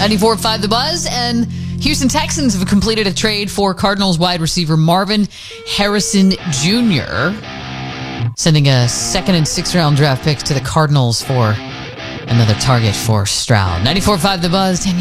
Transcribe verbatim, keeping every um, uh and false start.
ninety-four point five The Buzz, and Houston Texans have completed a trade for Cardinals wide receiver Marvin Harrison Junior, sending a second and sixth round draft picks to the Cardinals for another target for Stroud. ninety-four point five The Buzz.